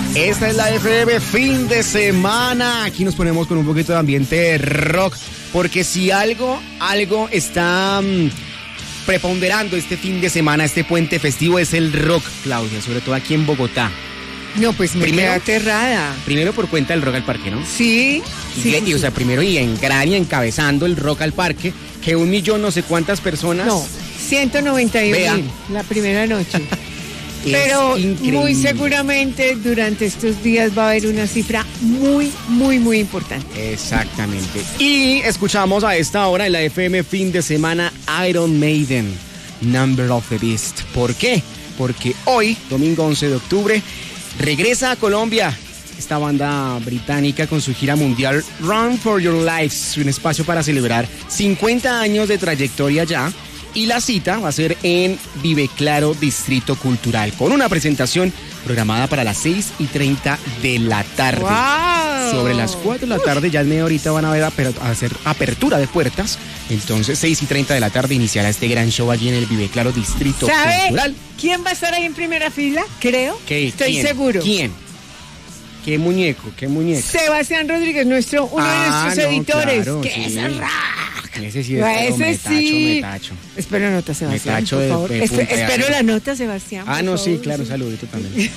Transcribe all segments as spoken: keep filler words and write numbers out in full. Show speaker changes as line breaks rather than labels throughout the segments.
Esta es la F M fin de semana. Aquí nos ponemos con un poquito de ambiente rock, porque si algo, algo está um, preponderando este fin de semana, este puente festivo, es el rock, Claudia, sobre todo aquí en Bogotá.
No, pues me
Primero-
quedé aterrada.
Primero por cuenta del Rock al Parque, ¿no?
Sí,
Y,
sí,
y,
sí.
o sea, primero y en gran y encabezando el Rock al Parque, que un millón no sé cuántas personas.
No, ciento noventa y
Vea.
uno mil la primera noche.
Es
Pero
increíble.
muy seguramente durante estos días va a haber una cifra muy, muy, muy importante.
Exactamente. Y escuchamos a esta hora en la F M fin de semana Iron Maiden, Number of the Beast. ¿Por qué? Porque hoy, domingo once de octubre, regresa a Colombia esta banda británica con su gira mundial Run for Your Lives, un espacio para celebrar cincuenta años de trayectoria ya. Y la cita va a ser en Vive Claro Distrito Cultural, con una presentación programada para las seis y treinta de la tarde.
¡Wow!
Sobre las cuatro de la tarde, ya en media horita van a, ver, aper- a hacer apertura de puertas. Entonces, seis y treinta de la tarde iniciará este gran show allí en el Vive Claro Distrito
¿Sabe
Cultural.
quién va a estar ahí en primera fila? Creo.
¿Qué?
Estoy
¿Quién?
seguro.
¿Quién? ¿Qué muñeco? ¿Qué muñeco?
Sebastián Rodríguez, nuestro, uno
Ah,
de nuestros
no,
editores.
claro,
que
sí.
es el rock.
Ese sí es,
No,
pero
ese
metacho,
sí.
metacho.
Espero nota, Sebastián,
Metacho
por
de-
favor.
de
Espe-
punta de
espero
acero.
la nota, Sebastián.
Ah,
por
no,
favor,
sí, claro, saludito también.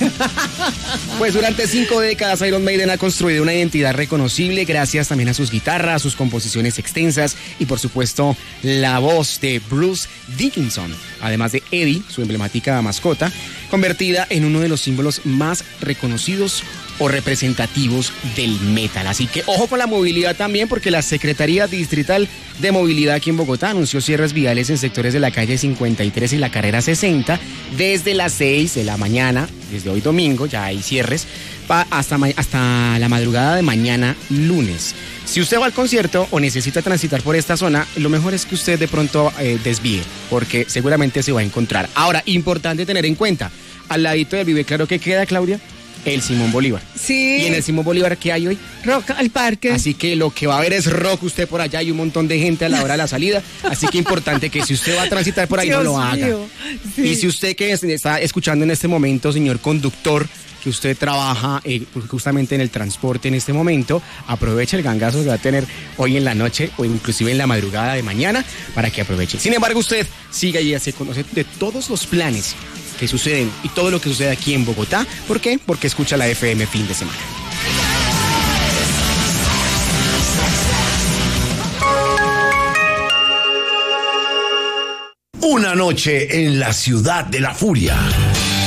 Pues durante cinco décadas Iron Maiden ha construido una identidad reconocible gracias también a sus guitarras, sus composiciones extensas y por supuesto la voz de Bruce Dickinson, además de Eddie, su emblemática mascota, convertida en uno de los símbolos más reconocidos o representativos del metal. Así que ojo con la movilidad también, porque la Secretaría Distrital de Movilidad aquí en Bogotá anunció cierres viales en sectores de la calle cincuenta y tres y la carrera sesenta desde las seis de la mañana, desde hoy domingo, ya hay cierres, pa- hasta, ma- hasta la madrugada de mañana lunes. Si usted va al concierto o necesita transitar por esta zona, lo mejor es que usted de pronto eh, desvíe, porque seguramente se va a encontrar. Ahora, importante tener en cuenta, al ladito del Vive Claro, ¿qué queda, Claudia? El Simón Bolívar.
Sí.
Y en el Simón Bolívar, ¿qué hay hoy?
Rock al parque.
Así que lo que va a haber es rock usted por allá y un montón de gente a la hora de la salida. Así que importante que si usted va a transitar por ahí,
Dios
no lo haga.
mío, sí.
Y si usted que es- está escuchando en este momento, señor conductor, que usted trabaja eh, justamente en el transporte en este momento, aproveche el gangazo que va a tener hoy en la noche o inclusive en la madrugada de mañana para que aproveche. Sin embargo, usted siga y se conoce de todos los planes que suceden y todo lo que sucede aquí en Bogotá. ¿Por qué? Porque escucha la F M fin de semana.
Una noche en la ciudad de la furia.